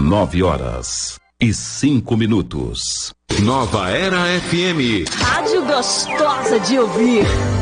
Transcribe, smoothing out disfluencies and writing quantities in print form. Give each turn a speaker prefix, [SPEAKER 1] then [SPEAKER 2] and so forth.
[SPEAKER 1] 9h05. Nova Era FM.
[SPEAKER 2] Rádio gostosa de ouvir.